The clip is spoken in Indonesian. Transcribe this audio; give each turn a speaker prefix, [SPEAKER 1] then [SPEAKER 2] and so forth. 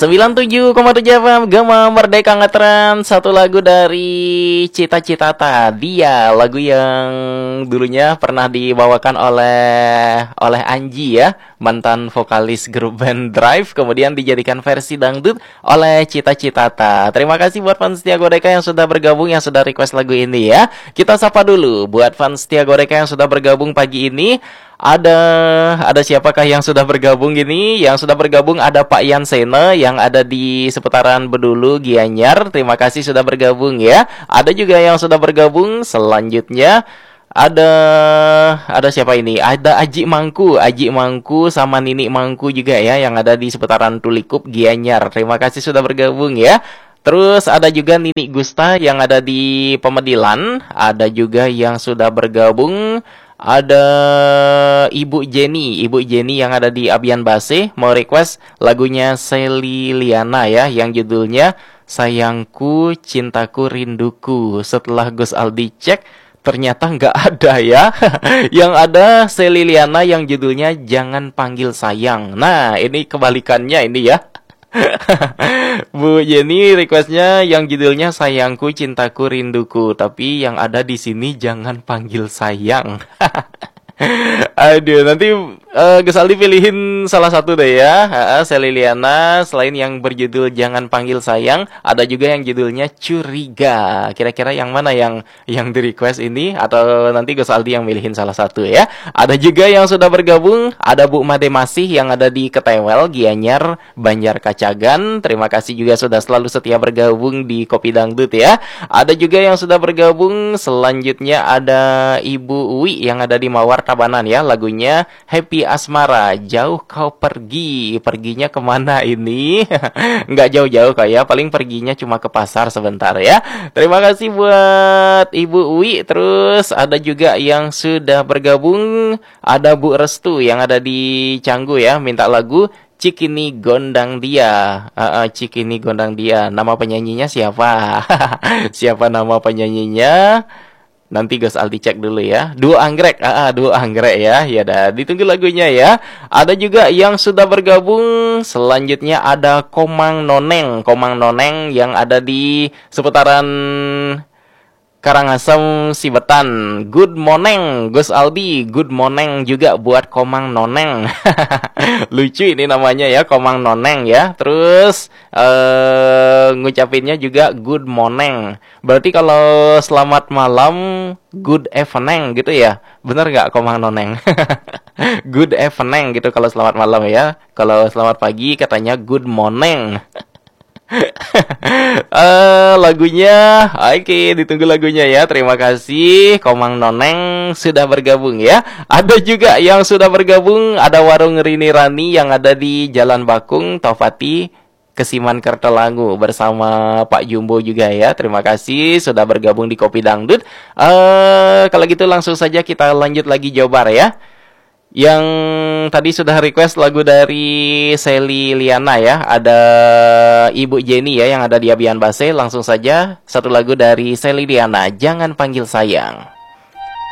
[SPEAKER 1] 97,7 FM Gema Merdeka Ngetren. Satu lagu dari Cita Citata. Dia lagu yang dulunya pernah dibawakan oleh Anji ya, mantan vokalis grup band Drive, kemudian dijadikan versi dangdut oleh Cita Citata. Terima kasih buat fans setia Godeka yang sudah bergabung, yang sudah request lagu ini ya. Kita sapa dulu buat fans setia Godeka yang sudah bergabung pagi ini. Ada siapakah yang sudah bergabung ini? Yang sudah bergabung ada Pak Yansene yang ada di seputaran Bedulu, Gianyar. Terima kasih sudah bergabung ya. Ada juga yang sudah bergabung selanjutnya. Ada siapa ini? Ada Aji Mangku sama Nini Mangku juga ya yang ada di seputaran Tulikup, Gianyar. Terima kasih sudah bergabung ya. Terus ada juga Nini Gusta yang ada di Pemedilan. Ada juga yang sudah bergabung. Ada Ibu Jenny yang ada di Abian Base mau request lagunya Sally Liana ya, yang judulnya Sayangku, Cintaku, Rinduku. Setelah Gus Aldi cek, ternyata nggak ada ya. Yang ada Sally Liana yang judulnya Jangan Panggil Sayang. Nah, ini kebalikannya ini ya. Bu Jenny requestnya yang judulnya Sayangku, Cintaku, Rinduku, tapi yang ada di sini Jangan Panggil Sayang. Aduh, nanti Gus Aldi pilihin salah satu deh ya. Sally Liana. Selain yang berjudul Jangan Panggil Sayang, ada juga yang judulnya Curiga. Kira-kira yang mana yang di request ini? Atau nanti Gus Aldi yang milihin salah satu ya. Ada juga yang sudah bergabung. Ada Bu Made Masih yang ada di Ketewel, Gianyar, Banjar Kacagan. Terima kasih juga sudah selalu setia bergabung di Kopi Dangdut ya. Ada juga yang sudah bergabung. Selanjutnya ada Ibu Uwi yang ada di Mawar Tabanan ya. Lagunya Happy Asmara. Jauh kau pergi. Perginya kemana ini? Nggak jauh-jauh kayak, paling perginya cuma ke pasar sebentar ya. Terima kasih buat Ibu Uwi. Terus ada juga yang sudah bergabung. Ada Bu Restu yang ada di Canggu ya, minta lagu Cikini Gondang Dia. Cikini Gondang Dia. Nama penyanyinya siapa? Siapa nama penyanyinya? Nanti Gus Aldi cek dulu ya. Duo Anggrek. Duo Anggrek ya. Ya dah, ditunggu lagunya ya. Ada juga yang sudah bergabung. Selanjutnya ada Komang Noneng yang ada di seputaran Karangasem, Sibetan. Good morning Gus Aldi. Good morning juga buat Komang Noneng. Lucu ini namanya ya, Komang Noneng ya. Terus ngucapinnya juga good morning. Berarti kalau selamat malam good evening gitu ya. Bener nggak Komang Noneng? Good evening gitu kalau selamat malam ya. Kalau selamat pagi katanya good morning. Lagunya oke, ditunggu lagunya ya. Terima kasih Komang Noneng sudah bergabung ya. Ada juga yang sudah bergabung. Ada Warung Rini Rani yang ada di Jalan Bakung, Taufati, Kesiman Kertelangu bersama Pak Jumbo juga ya. Terima kasih sudah bergabung di Kopi Dangdut. Kalau gitu langsung saja kita lanjut lagi Jobar ya. Yang tadi sudah request lagu dari Sally Liana ya. Ada Ibu Jenny ya yang ada di Abian Base. Langsung saja satu lagu dari Sally Liana, Jangan Panggil Sayang.